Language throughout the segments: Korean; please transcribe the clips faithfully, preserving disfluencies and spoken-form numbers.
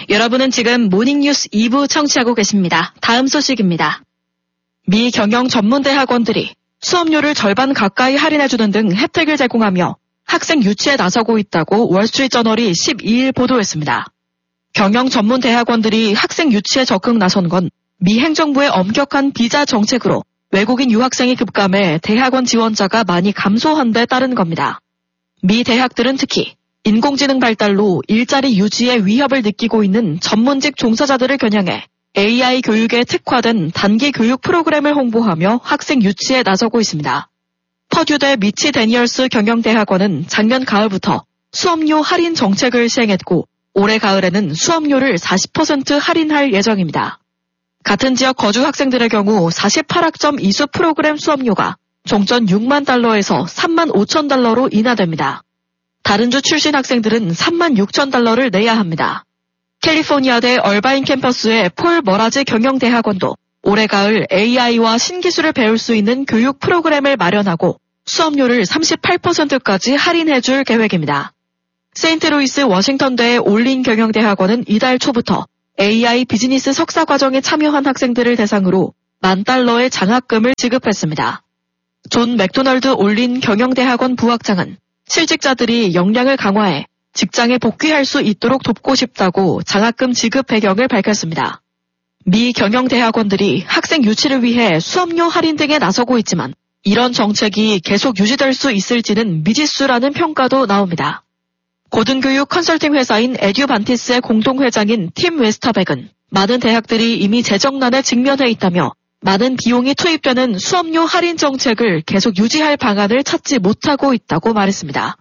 여러분은 지금 모닝뉴스 이 부 청취하고 계십니다. 다음 소식입니다. 미 경영 전문대학원들이 수업료를 절반 가까이 할인해주는 등 혜택을 제공하며 학생 유치에 나서고 있다고 월스트리트저널이 십이 일 보도했습니다. 경영 전문대학원들이 학생 유치에 적극 나선 건 미 행정부의 엄격한 비자 정책으로 외국인 유학생이 급감해 대학원 지원자가 많이 감소한 데 따른 겁니다. 미 대학들은 특히 인공지능 발달로 일자리 유지에 위협을 느끼고 있는 전문직 종사자들을 겨냥해 에이아이 교육에 특화된 단기 교육 프로그램을 홍보하며 학생 유치에 나서고 있습니다. 퍼듀대 미치 데니얼스 경영대학원은 작년 가을부터 수업료 할인 정책을 시행했고 올해 가을에는 수업료를 사십 퍼센트 할인할 예정입니다. 같은 지역 거주 학생들의 경우 사십팔 학점 이수 프로그램 수업료가 종전 육만 달러에서 삼만 오천 달러로 인하됩니다. 다른 주 출신 학생들은 삼만 육천 달러를 내야 합니다. 캘리포니아대 얼바인 캠퍼스의 폴 머라즈 경영대학원도 올해 가을 에이아이와 신기술을 배울 수 있는 교육 프로그램을 마련하고 수업료를 삼십팔 퍼센트까지 할인해줄 계획입니다. 세인트루이스 워싱턴대의 올린 경영대학원은 이달 초부터 에이아이 비즈니스 석사 과정에 참여한 학생들을 대상으로 만 달러의 장학금을 지급했습니다. 존 맥도널드 올린 경영대학원 부학장은 실직자들이 역량을 강화해 직장에 복귀할 수 있도록 돕고 싶다고 장학금 지급 배경을 밝혔습니다. 미 경영대학원들이 학생 유치를 위해 수업료 할인 등에 나서고 있지만 이런 정책이 계속 유지될 수 있을지는 미지수라는 평가도 나옵니다. 고등교육 컨설팅 회사인 에듀반티스의 공동회장인 팀 웨스터백은 많은 대학들이 이미 재정난에 직면해 있다며 많은 비용이 투입되는 수업료 할인 정책을 계속 유지할 방안을 찾지 못하고 있다고 말했습니다.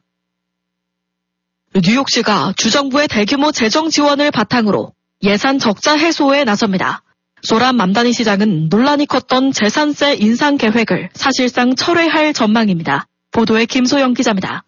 뉴욕시가 주정부의 대규모 재정 지원을 바탕으로 예산 적자 해소에 나섭니다. 소람 맘다니 시장은 논란이 컸던 재산세 인상 계획을 사실상 철회할 전망입니다. 보도에 김소영 기자입니다.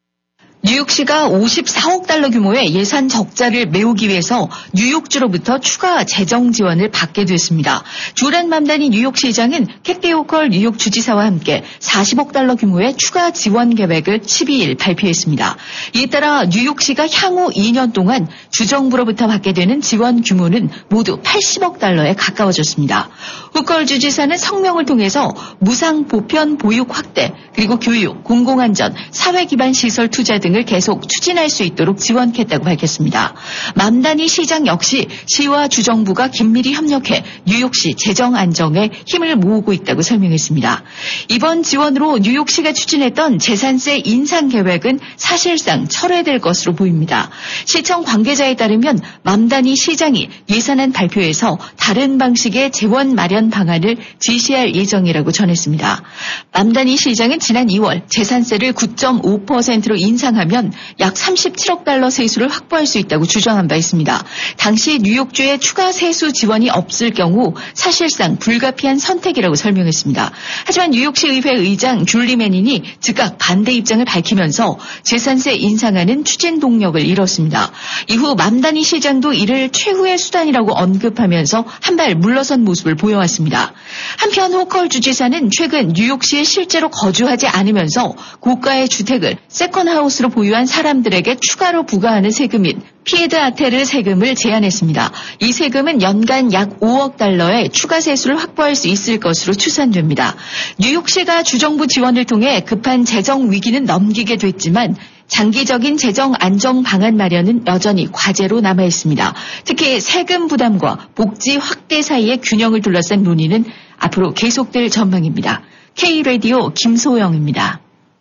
뉴욕시가 오십사억 달러 규모의 예산 적자를 메우기 위해서 뉴욕주로부터 추가 재정 지원을 받게 됐습니다. 조란 맘다니 뉴욕시장은 캣티 호컬 뉴욕 주지사와 함께 사십억 달러 규모의 추가 지원 계획을 십이 일 발표했습니다. 이에 따라 뉴욕시가 향후 이 년 동안 주정부로부터 받게 되는 지원 규모는 모두 팔십억 달러에 가까워졌습니다. 호컬 주지사는 성명을 통해서 무상 보편 보육 확대, 그리고 교육, 공공안전, 사회기반 시설 투자 등 을 계속 추진할 수 있도록 지원했다고 밝혔습니다. 맘다니 시장 역시 시와 주정부가 긴밀히 협력해 뉴욕시 재정 안정에 힘을 모으고 있다고 설명했습니다. 이번 지원으로 뉴욕시가 추진했던 재산세 인상 계획은 사실상 철회될 것으로 보입니다. 시청 관계자에 따르면 맘다니 시장이 예산안 발표에서 다른 방식의 재원 마련 방안을 지시할 예정이라고 전했습니다. 맘다니 시장은 지난 이월 재산세를 구 점 오 퍼센트로 인상하면 약 삼십칠억 달러 세수를 확보할 수 있다고 주장한 바 있습니다. 당시 뉴욕주의 추가 세수 지원이 없을 경우 사실상 불가피한 선택이라고 설명했습니다. 하지만 뉴욕시 의회 의장 줄리 매닌이 즉각 반대 입장을 밝히면서 재산세 인상안은 추진 동력을 잃었습니다. 이후 맘다니 시장도 이를 최후의 수단이라고 언급하면서 한 발 물러선 모습을 보여왔습니다. 한편 호컬 주지사는 최근 뉴욕시에 실제로 거주하지 않으면서 고가의 주택을 세컨하우스로 보유한 사람들에게 추가로 부과하는 세금인 피에드 아테르 세금을 제안했습니다. 이 세금은 연간 약 오억 달러의 추가 세수를 확보할 수 있을 것으로 추산됩니다. 뉴욕시가 주정부 지원을 통해 급한 재정 위기는 넘기게 됐지만 장기적인 재정 안정 방안 마련은 여전히 과제로 남아 있습니다. 특히 세금 부담과 복지 확대 사이의 균형을 둘러싼 논의는 앞으로 계속될 전망입니다. K라디오 김소영입니다.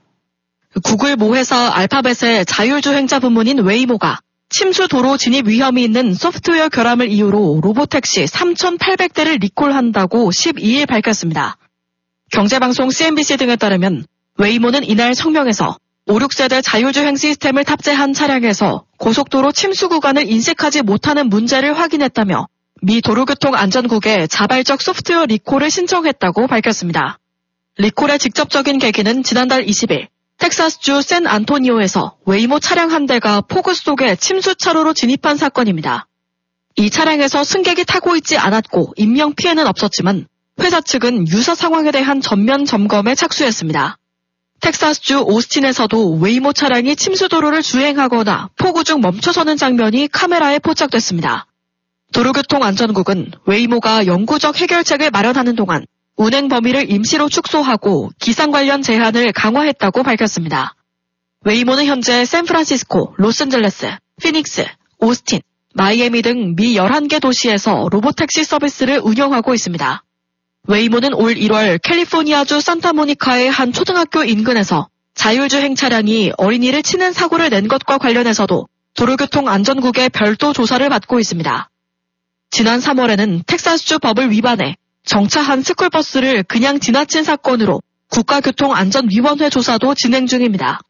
구글 모회사 알파벳의 자율주행차 부문인 웨이모가 침수 도로 진입 위험이 있는 소프트웨어 결함을 이유로 로보택시 삼천팔백 대를 리콜한다고 십이 일 밝혔습니다. 경제방송 씨엔비씨 등에 따르면 웨이모는 이날 성명에서 오, 육 세대 자율주행 시스템을 탑재한 차량에서 고속도로 침수 구간을 인식하지 못하는 문제를 확인했다며 미 도로교통안전국에 자발적 소프트웨어 리콜을 신청했다고 밝혔습니다. 리콜의 직접적인 계기는 지난달 이십 일 텍사스주 샌안토니오에서 웨이모 차량 한 대가 폭우 속에 침수차로로 진입한 사건입니다. 이 차량에서 승객이 타고 있지 않았고 인명피해는 없었지만 회사 측은 유사 상황에 대한 전면 점검에 착수했습니다. 텍사스주 오스틴에서도 웨이모 차량이 침수도로를 주행하거나 폭우 중 멈춰서는 장면이 카메라에 포착됐습니다. 도로교통안전국은 웨이모가 영구적 해결책을 마련하는 동안 운행 범위를 임시로 축소하고 기상 관련 제한을 강화했다고 밝혔습니다. 웨이모는 현재 샌프란시스코, 로스앤젤레스, 피닉스, 오스틴, 마이애미 등 미 열한 개 도시에서 로보택시 서비스를 운영하고 있습니다. 웨이모는 올 일월 캘리포니아주 산타모니카의 한 초등학교 인근에서 자율주행 차량이 어린이를 치는 사고를 낸 것과 관련해서도 도로교통안전국의 별도 조사를 받고 있습니다. 지난 삼월에는 텍사스주 법을 위반해 정차한 스쿨버스를 그냥 지나친 사건으로 국가교통안전위원회 조사도 진행 중입니다.